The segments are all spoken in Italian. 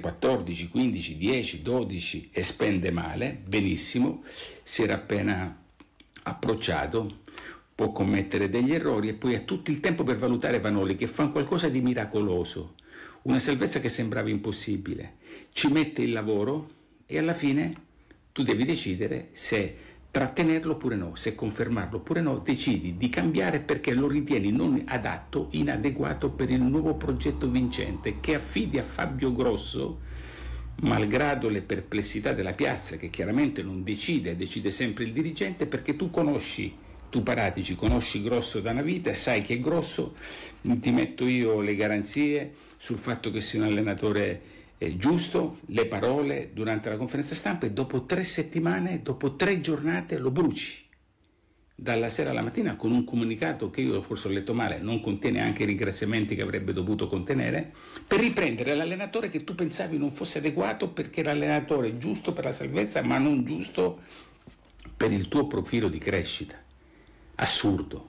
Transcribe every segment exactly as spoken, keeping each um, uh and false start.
quattordici, quindici, dieci, dodici e spende male, benissimo, si era appena approcciato, può commettere degli errori e poi ha tutto il tempo per valutare Vanoli che fa qualcosa di miracoloso, una salvezza che sembrava impossibile, ci mette il lavoro e alla fine tu devi decidere se trattenerlo oppure no, se confermarlo oppure no, decidi di cambiare perché lo ritieni non adatto, inadeguato per il nuovo progetto vincente che affidi a Fabio Grosso, malgrado le perplessità della piazza che chiaramente non decide, decide sempre il dirigente, perché tu conosci, tu Paratici conosci Grosso da una vita e sai che Grosso, ti metto io le garanzie sul fatto che sia un allenatore eh, giusto, le parole durante la conferenza stampa e dopo tre settimane, dopo tre giornate lo bruci dalla sera alla mattina con un comunicato che io forse ho letto male, non contiene anche i ringraziamenti che avrebbe dovuto contenere, per riprendere l'allenatore che tu pensavi non fosse adeguato perché l'allenatore giusto per la salvezza ma non giusto per il tuo profilo di crescita. Assurdo.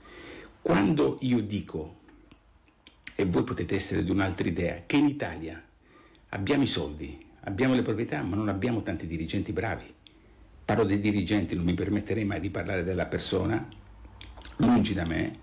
Quando io dico, e voi potete essere di un'altra idea, che in Italia abbiamo i soldi, abbiamo le proprietà, ma non abbiamo tanti dirigenti bravi. Parlo dei dirigenti, non mi permetterei mai di parlare della persona, lungi da me,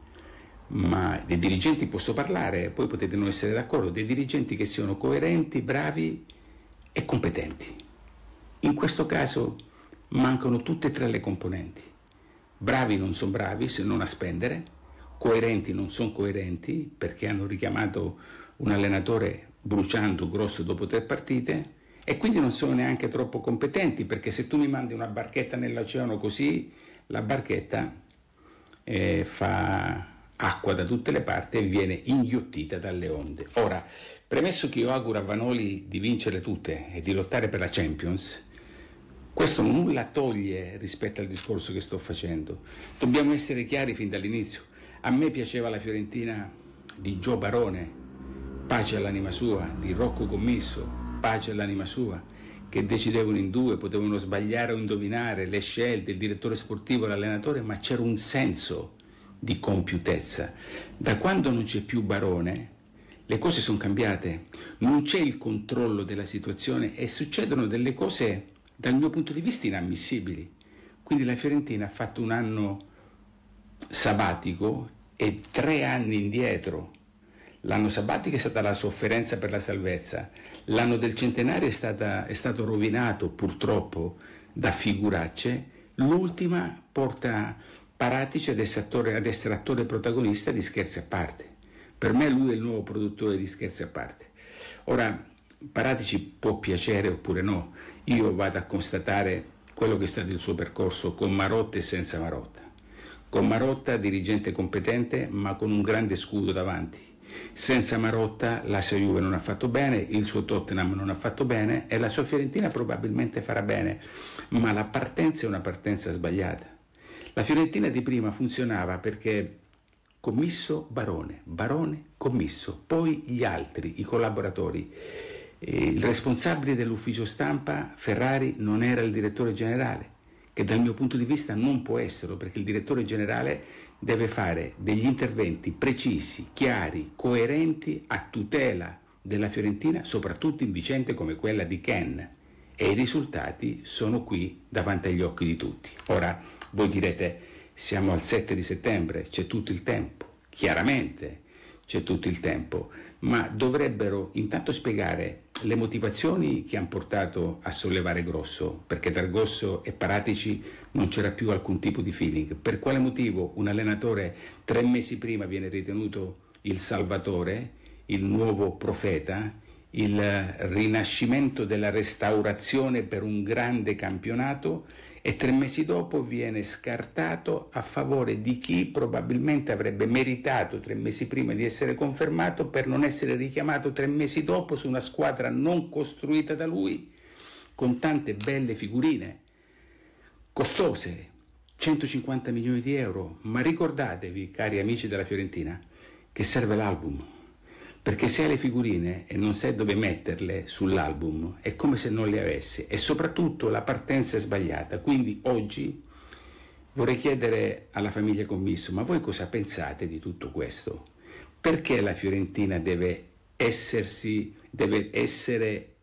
ma dei dirigenti posso parlare, poi potete non essere d'accordo, dei dirigenti che siano coerenti, bravi e competenti. In questo caso mancano tutte e tre le componenti. Bravi non sono bravi se non a spendere, coerenti non sono coerenti perché hanno richiamato un allenatore bruciando Grosso dopo tre partite e quindi non sono neanche troppo competenti perché se tu mi mandi una barchetta nell'oceano così, la barchetta eh, fa acqua da tutte le parti e viene inghiottita dalle onde. Ora, premesso che io auguro a Vanoli di vincere tutte e di lottare per la Champions, questo nulla toglie rispetto al discorso che sto facendo. Dobbiamo essere chiari fin dall'inizio. A me piaceva la Fiorentina di Gio Barone, pace all'anima sua, di Rocco Commisso, pace all'anima sua, che decidevano in due, potevano sbagliare o indovinare le scelte, il direttore sportivo e l'allenatore, ma c'era un senso di compiutezza. Da quando non c'è più Barone, le cose sono cambiate, non c'è il controllo della situazione e succedono delle cose dal mio punto di vista inammissibili. Quindi la Fiorentina ha fatto un anno sabbatico e tre anni indietro. L'anno sabbatico è stata la sofferenza per la salvezza, l'anno del centenario è, stata, è stato rovinato purtroppo da figuracce, l'ultima porta Paratici ad essere attore, ad essere attore protagonista di Scherzi a parte. Per me lui è il nuovo produttore di Scherzi a parte. Ora, Paratici può piacere oppure no, io vado a constatare quello che è stato il suo percorso con Marotta e senza Marotta. Con Marotta dirigente competente ma con un grande scudo davanti, senza Marotta la sua Juve non ha fatto bene, il suo Tottenham non ha fatto bene e la sua Fiorentina probabilmente farà bene, ma la partenza è una partenza sbagliata. La Fiorentina di prima funzionava perché Commisso, Barone, Barone, Commisso, poi gli altri, i collaboratori. Il responsabile dell'ufficio stampa, Ferrari, non era il direttore generale, che dal mio punto di vista non può esserlo, perché il direttore generale deve fare degli interventi precisi, chiari, coerenti a tutela della Fiorentina, soprattutto in vicende come quella di Ken, e i risultati sono qui davanti agli occhi di tutti. Ora voi direte, siamo al sette di settembre, c'è tutto il tempo, chiaramente c'è tutto il tempo, ma dovrebbero intanto spiegare le motivazioni che hanno portato a sollevare Grosso, perché tra Grosso e Paratici non c'era più alcun tipo di feeling. Per quale motivo un allenatore tre mesi prima viene ritenuto il salvatore, il nuovo profeta, il rinascimento della restaurazione per un grande campionato e tre mesi dopo viene scartato a favore di chi probabilmente avrebbe meritato tre mesi prima di essere confermato per non essere richiamato tre mesi dopo su una squadra non costruita da lui con tante belle figurine costose, centocinquanta milioni di euro, ma ricordatevi, cari amici della Fiorentina, che serve l'album. Perché se hai le figurine e non sai dove metterle sull'album è come se non le avessi e soprattutto la partenza è sbagliata. Quindi oggi vorrei chiedere alla famiglia Commisso, ma voi cosa pensate di tutto questo? Perché la Fiorentina deve essersi, deve essere